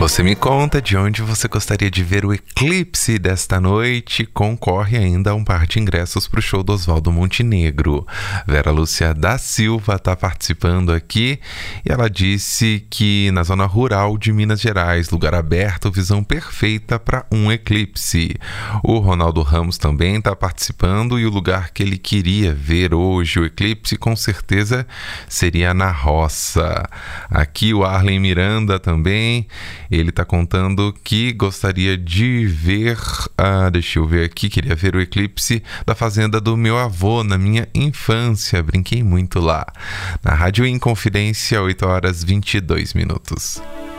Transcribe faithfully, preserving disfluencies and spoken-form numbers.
Você me conta de onde você gostaria de ver o eclipse desta noite. Concorre ainda a um par de ingressos para o show do Oswaldo Montenegro. Vera Lúcia da Silva está participando aqui e ela disse que na zona rural de Minas Gerais, lugar aberto, visão perfeita para um eclipse. O Ronaldo Ramos também está participando e o lugar que ele queria ver hoje o eclipse com certeza seria na roça. Aqui o Arlen Miranda também. Ele está contando que gostaria de ver, ah, deixa eu ver aqui, queria ver o eclipse da fazenda do meu avô na minha infância. Brinquei muito lá. Na Rádio Inconfidência, oito horas e vinte e dois minutos.